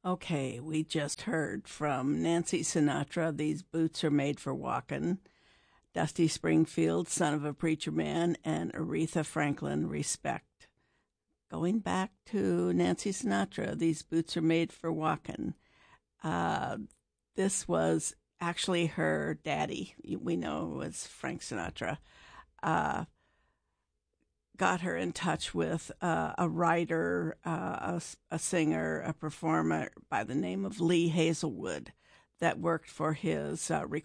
Okay, we just heard from Nancy Sinatra, These Boots Are Made for Walkin', Dusty Springfield, Son of a Preacher Man, and Aretha Franklin, Respect. Going back to Nancy Sinatra, These Boots Are Made for Walkin'. Uh, this was actually her daddy. We know it was Frank Sinatra. Uh, got her in touch with a writer, a singer, a performer by the name of Lee Hazelwood that worked for his